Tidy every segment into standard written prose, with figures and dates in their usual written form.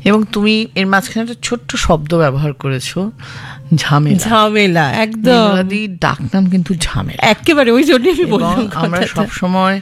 এবং তুমি এর মাঝখানে একটা ছোট্ট শব্দ ব্যবহার করেছো, ঝামেলা। ঝামেলা, একদম ডাকনাম কিন্তু ঝামেলা, একেবারে ওই জন্য আমি বললাম। আমরা সবসময়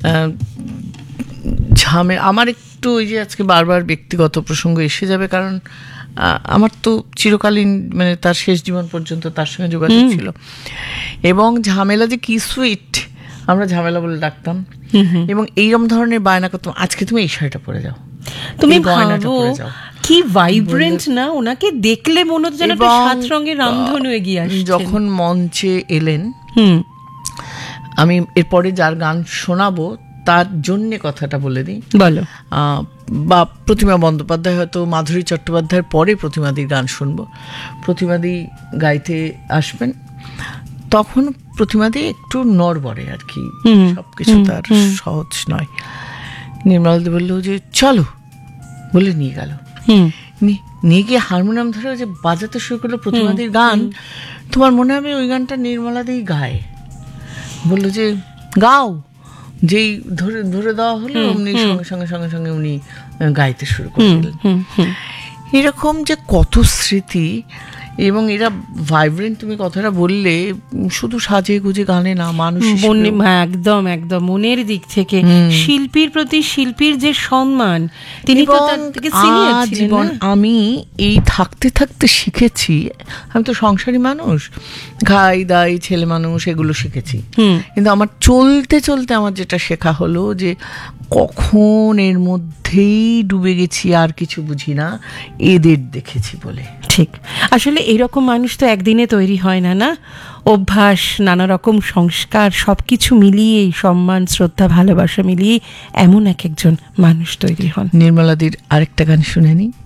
আমার একটু ওই যে আজকে বারবার ব্যক্তিগত প্রসঙ্গ এসে যাবে, কারণ আমার তো চিরকালীন মানে তার শেষ জীবন পর্যন্ত তার সঙ্গে যোগাযোগ ছিল, এবং ঝামেলা যে কি সুইট আমরা ঝামেলা বলে ডাকতাম, এবং এইরকম ধরনের বায়না করতাম, আজকে তুমি এই শাড়িটা পরে যাও, তুমি ভাবো কি ভাইব্রেন্ট না, ওনাকে দেখলে মনে হচ্ছে যেন সাত রঙের রামধনু এগিয়ে আসছে। যখন মঞ্চে এলেন, আমি এরপরে যার গান শোনাবো তার জন্যে কথাটা বলে দিই, বলো। বা প্রতিমা বন্দ্যোপাধ্যায়, হয়তো মাধুরী চট্টোপাধ্যায়ের পরে প্রতিমাদির গান শুনবো। প্রতিমাদি গাইতে আসবেন, তখন প্রতিমাদি একটু নড়বড়ে আর কি, সবকিছু তার সহজ নয়। নির্মলাদি বললো যে চলো, বলে নিয়ে গেল, নিয়ে গিয়ে হারমোনিয়াম ধরে যে বাজাতে শুরু করলো প্রতিমাদির গান। তোমার মনে হবে ওই গানটা নির্মলাদি গায়। বললো যে গাও, যেই ধরে ধরে দেওয়া হলো অমনি সঙ্গে সঙ্গে সঙ্গে সঙ্গে উনি গাইতে শুরু করলেন। এরকম যে কত স্মৃতি, এবং এরা ভাইব্রেন্ট, তুমি কথাটা বললে, শুধু সাজে গুজে গানে না, মানুষ একদম একদম মনের দিক থেকে শিল্পীর প্রতি শিল্পীর যে সম্মান, তিনি তো তার থেকে সিনিয়র ছিলেন। আমি এই থাকতে থাকতে শিখেছি, আমি তো সংসারী মানুষ, খাই দাই ছেলে মানুষ, এগুলো শিখেছি, কিন্তু আমার চলতে চলতে আমার যেটা শেখা হলো যে কখন এর মধ্যেই ডুবে গেছি, আর কিছু বুঝি না, এদের দেখেছি বলে। ঠিক, আসলে এইরকম মানুষ তো একদিনে তৈরি হয় না, না অভ্যাস, নানা রকম সংস্কার, সবকিছু মিলিয়ে, সম্মান, শ্রদ্ধা, ভালোবাসা মিলিয়ে এমন এক একজন মানুষ তৈরি হন। নির্মলাদির আরেকটা গান শুনে নি।